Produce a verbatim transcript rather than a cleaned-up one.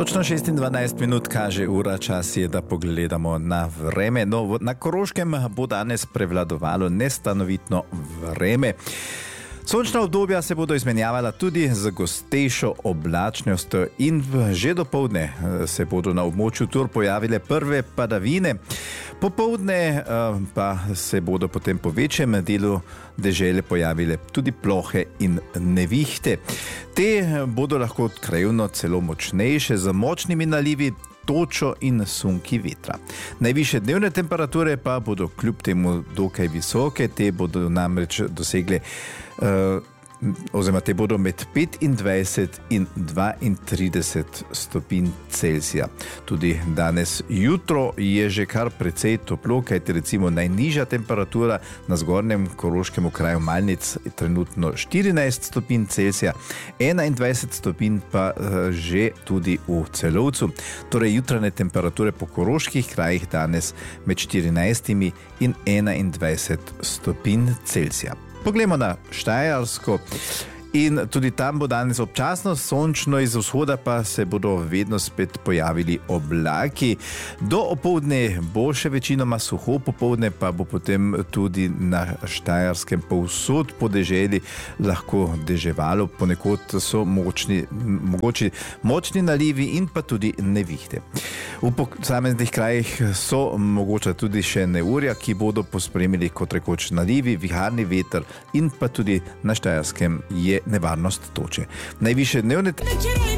Točno šestindvanajst minut kaže ura, čas je, da pogledamo na vreme. No, na Koroškem bo danes prevladovalo nestanovitno vreme. Sončna obdobja se bodo izmenjavala tudi z gostejšo oblačnostjo in že dopoldne se bodo na območju Tur pojavile prve padavine. Popoldne pa se bodo potem po večjem delu dežele pojavile tudi plohe in nevihte. Te bodo lahko krajevno celo močnejše z močnimi nalivi, točo in sunki vetra. Najvišje dnevne temperature pa bodo kljub temu dokaj visoke, te bodo namreč dosegle uh, oziroma te bodo med petindvajset in dvaintrideset stopinj Celzija. Tudi danes jutro je že kar precej toplo, kajti recimo najnižja temperatura na zgornjem koroškem okraju Malnic je trenutno štirinajst stopinj Celzija, enaindvajset stopinj pa uh, že tudi v Celovcu. Torej jutranje temperature po koroških krajih danes med štirinajstimi in enaindvajset stopinj Celzija. Poglejmo na Štajersko in tudi tam bo danes občasno sončno, iz vzhoda pa se bodo vedno spet pojavili oblaki. Do opoldne bo še večinoma suho, popoldne pa bo potem tudi na Štajerskem povsod po deželi lahko deževalo, ponekod so močni, mogoči močni nalivi in pa tudi nevihte. V posameznih krajih so mogoče tudi še neurja, ki bodo pospremili kot rekoč nalivi, viharni veter in pa tudi na Štajerskem je nevarnost toče. Najvišje dnevne